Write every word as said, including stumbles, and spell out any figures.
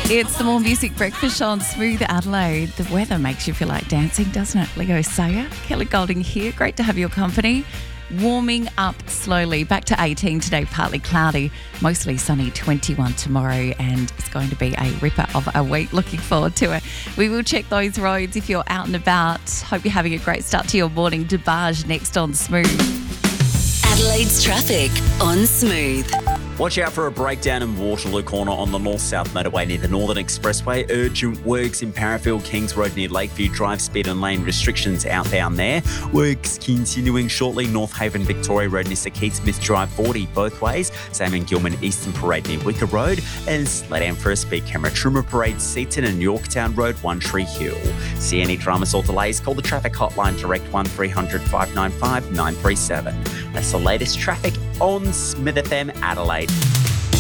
It's the More Music Breakfast Show on Smooth Adelaide. The weather makes you feel like dancing, doesn't it? Leo Sayer, Kelly Golding here. Great to have your company. Warming up slowly. Back to eighteen today, partly cloudy, mostly sunny, twenty-one tomorrow, and it's going to be a ripper of a week. Looking forward to it. We will check those roads if you're out and about. Hope you're having a great start to your morning. DeBarge next on Smooth. Adelaide's traffic on Smooth. Watch out for a breakdown in Waterloo Corner on the north-south motorway near the Northern Expressway. Urgent works in Parafield, Kings Road near Lakeview. Drive speed and lane restrictions outbound there. Works continuing shortly. North Haven, Victoria Road near Sir Keith Smith Drive, forty both ways. Same in Gilman Eastern Parade near Wicker Road. And slow down for a speed camera. Truma Parade, Seaton and Yorktown Road, One Tree Hill. See any dramas or delays? Call the traffic hotline direct one three hundred five nine five nine three seven. That's the latest traffic on Smith F M Adelaide.